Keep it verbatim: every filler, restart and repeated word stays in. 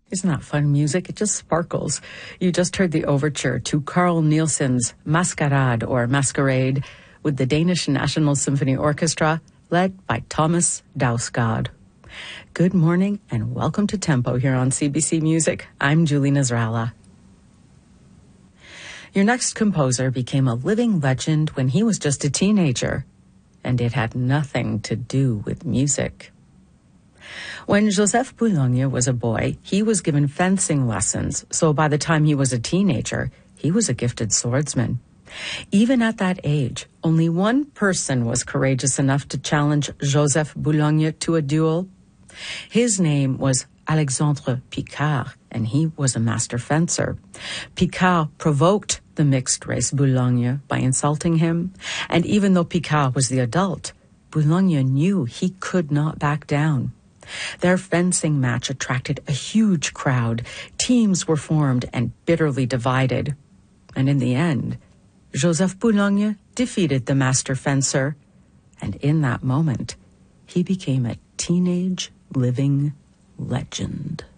Isn't that fun music? It just sparkles. You just heard the overture to Carl Nielsen's Masquerade or Masquerade with the Danish National Symphony Orchestra led by Thomas Dausgaard. Good morning and welcome to Tempo here on C B C Music. I'm Julie Nasrallah. Your next composer became a living legend when he was just a teenager, and it had nothing to do with music. When Joseph Boulogne was a boy, he was given fencing lessons, so by the time he was a teenager, he was a gifted swordsman. Even at that age, only one person was courageous enough to challenge Joseph Boulogne to a duel. His name was Alexandre Picard, and he was a master fencer. Picard provoked the mixed-race Boulogne by insulting him, and even though Picard was the adult, Boulogne knew he could not back down. Their fencing match attracted a huge crowd. Teams were formed and bitterly divided. And in the end, Joseph Boulogne defeated the master fencer, and in that moment, he became a teenage living legend.